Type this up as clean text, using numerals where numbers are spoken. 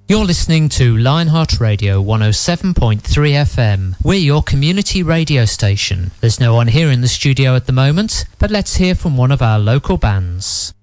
You're listening to Lionheart Radio 107.3 FM. We're your community radio station. There's no one here in the studio at the moment, but let's hear from one of our local bands.